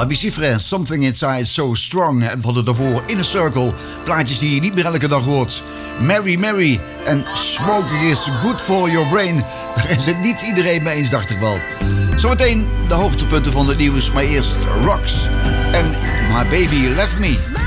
La Bicifre, Something Inside So Strong. En van de daarvoor Inner Circle. Plaatjes die je niet meer elke dag hoort. Mary Mary en Smoking is Good For Your Brain. Daar is het niet iedereen mee eens, dacht ik wel. Zometeen de hoogtepunten van het nieuws. Maar eerst Rocks en My Baby Left Me.